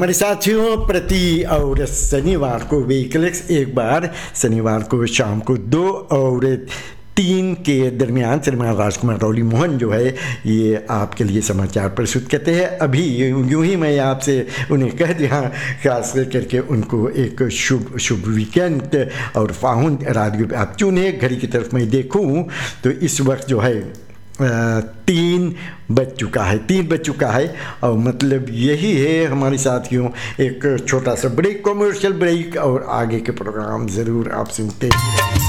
हमारे साथियों, प्रति और शनिवार को वीकलिक्स एक बार शनिवार को शाम को 2 और 3 के दरमियान श्रीमान राजकुमार रौली मोहन जो है ये आपके लिए समाचार प्रस्तुत करते हैं। अभी यूं ही मैं आपसे उन्हें कह दिया, खास करके उनको एक शुभ वीकेंड और फाहुन रेडियो पे आप चुने। घड़ी की तरफ मैं देखूं तो इस वक्त जो है 3 बज चुका है और मतलब यही है हमारे साथियों, एक छोटा सा ब्रेक, कमर्शियल ब्रेक, और आगे के प्रोग्राम ज़रूर आप सुनते हैं।